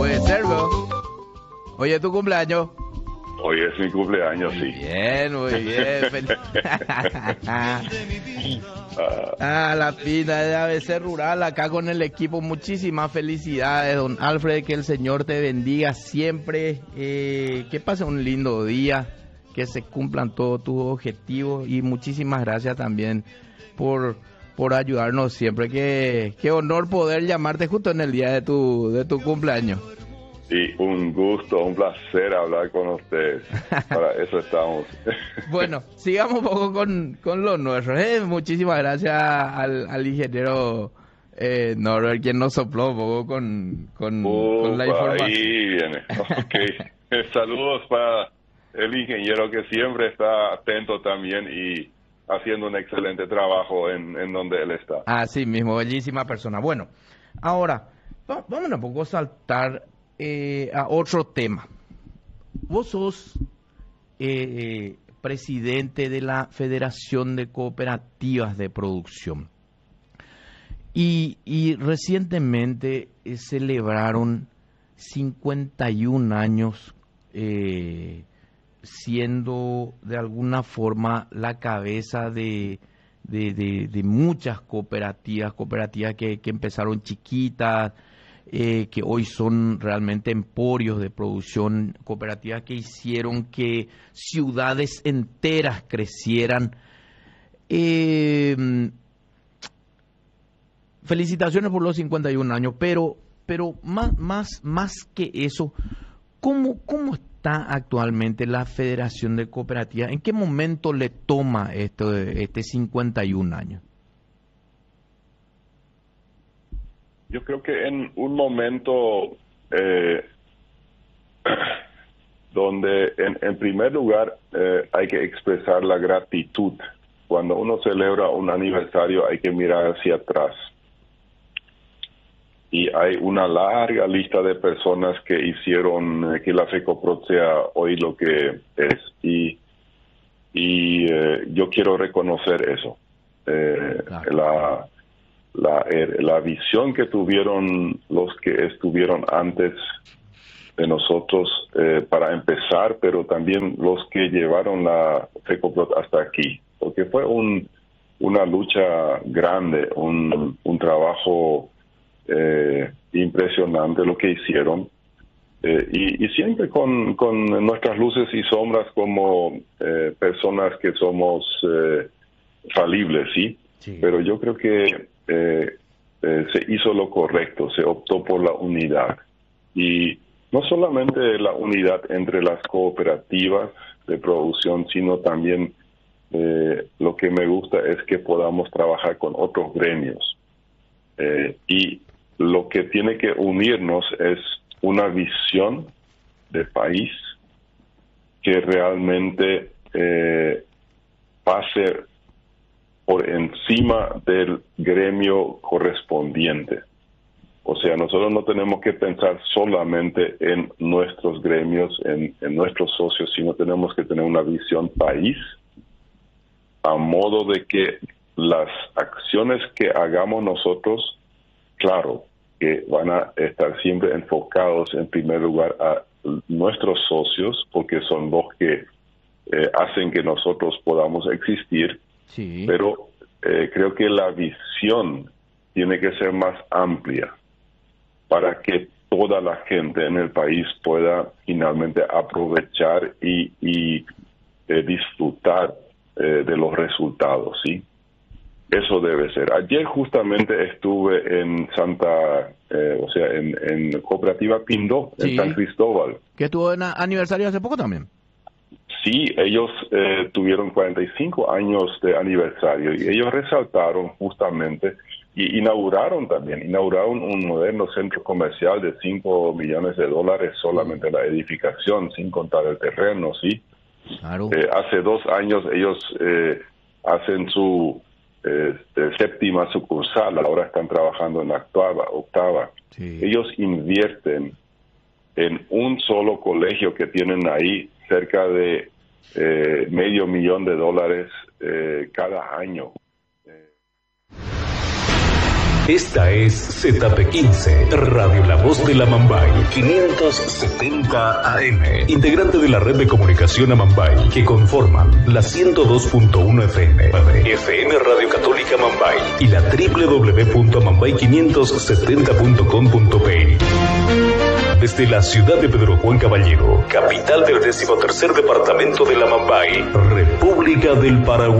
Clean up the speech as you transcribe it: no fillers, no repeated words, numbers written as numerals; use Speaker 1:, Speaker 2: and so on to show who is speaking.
Speaker 1: Puede ser, ¿no? Hoy es tu cumpleaños.
Speaker 2: Hoy es mi cumpleaños, sí.
Speaker 1: Muy bien. La fina de ABC Rural, acá con el equipo. Muchísimas felicidades, don Alfred. Que el Señor te bendiga siempre. Que pase un lindo día. Que se cumplan todos tus objetivos. Y muchísimas gracias también por ayudarnos siempre. Qué honor poder llamarte justo en el día de tu cumpleaños.
Speaker 2: Y un gusto, un placer hablar con ustedes. Para eso estamos.
Speaker 1: Bueno, sigamos un poco con lo nuestro. Muchísimas gracias al ingeniero Norbert, quien nos sopló un poco con la información.
Speaker 2: Ahí viene. Okay. Saludos para el ingeniero que siempre está atento también y haciendo un excelente trabajo en donde él está.
Speaker 1: Así mismo, bellísima persona. Bueno, ahora, vamos un poco a saltar a otro tema. Vos sos presidente de la Federación de Cooperativas de Producción y recientemente celebraron 51 años siendo de alguna forma la cabeza de muchas cooperativas que empezaron chiquitas, que hoy son realmente emporios de producción, cooperativas que hicieron que ciudades enteras crecieran. Felicitaciones por los 51 años, pero más que eso, ¿cómo está actualmente la Federación de Cooperativas? ¿En qué momento le toma este 51 años?
Speaker 2: Yo creo que en un momento donde en primer lugar hay que expresar la gratitud. Cuando uno celebra un aniversario hay que mirar hacia atrás. Y hay una larga lista de personas que hicieron que la FECOPROD sea hoy lo que es. Y yo quiero reconocer eso.
Speaker 1: Claro.
Speaker 2: La visión que tuvieron los que estuvieron antes de nosotros para empezar, pero también los que llevaron la FECOPROD hasta aquí, porque fue una lucha grande, un trabajo impresionante lo que hicieron, y siempre con nuestras luces y sombras como personas que somos falibles, ¿sí?
Speaker 1: Sí.
Speaker 2: Pero yo creo que se hizo lo correcto, se optó por la unidad. Y no solamente la unidad entre las cooperativas de producción, sino también lo que me gusta es que podamos trabajar con otros gremios. Y lo que tiene que unirnos es una visión de país que realmente pase por encima del gremio correspondiente. O sea, nosotros no tenemos que pensar solamente en nuestros gremios, en nuestros socios, sino tenemos que tener una visión país, a modo de que las acciones que hagamos nosotros, claro, que van a estar siempre enfocados en primer lugar a nuestros socios, porque son los que hacen que nosotros podamos existir.
Speaker 1: Sí.
Speaker 2: Pero creo que la visión tiene que ser más amplia para que toda la gente en el país pueda finalmente aprovechar y disfrutar de los resultados, ¿sí? Eso debe ser. Ayer justamente estuve en en Cooperativa Pindó,
Speaker 1: Sí.
Speaker 2: en San Cristóbal.
Speaker 1: ¿Que tuvo en aniversario hace poco también?
Speaker 2: Sí, ellos tuvieron 45 años de aniversario y ellos resaltaron justamente y inauguraron un moderno centro comercial de $5 millones solamente la edificación, sin contar el terreno, ¿sí?
Speaker 1: Claro.
Speaker 2: Hace 2 años ellos hacen su séptima sucursal, ahora están trabajando en la octava.
Speaker 1: Sí.
Speaker 2: Ellos invierten en un solo colegio que tienen ahí cerca de $500,000 cada año.
Speaker 3: Esta es ZP15, Radio La Voz de la Amambay, 570 AM, integrante de la red de comunicación Amambay, que conforman la 102.1 FM, FM Radio Católica Amambay y la www.amambay570.com.pe. Desde la ciudad de Pedro Juan Caballero, capital del 13º departamento de la Amambay, República del Paraguay.